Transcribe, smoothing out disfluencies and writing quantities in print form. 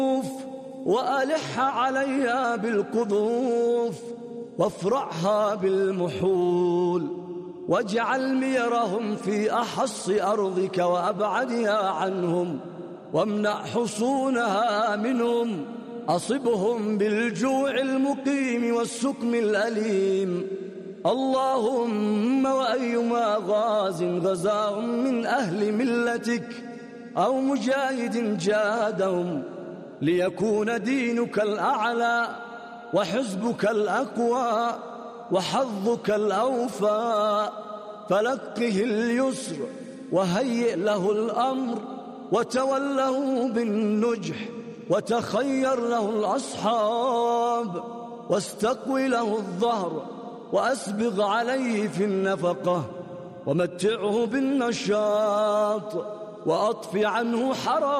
وألح عليها بالقذوف وافرعها بالمحول، واجعل ميرهم في أحص أرضك وأبعدها عنهم، وامنع حصونها منهم، أصبهم بالجوع المقيم والسقم الأليم. اللهم وأيما غاز غزاهم من أهل ملتك أو مجاهد جاهدهم ليكون دينك الأعلى وحزبك الأقوى وحظك الأوفى، فلقه اليسر وهيئ له الأمر، وتوله بالنجح، وتخير له الأصحاب، واستقوي له الظهر، وأسبغ عليه في النفقة، ومتعه بالنشاط، وأطفِ عنه حرام